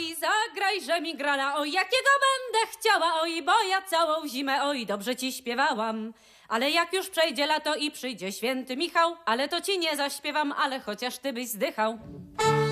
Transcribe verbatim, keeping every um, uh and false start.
oj, zagraj, że mi grana, oj, jakiego będę chciała, oj, bo ja całą zimę, oj, dobrze ci śpiewałam. Ale jak już przejdzie lato i przyjdzie święty Michał, ale to ci nie zaśpiewam, ale chociaż ty byś zdychał.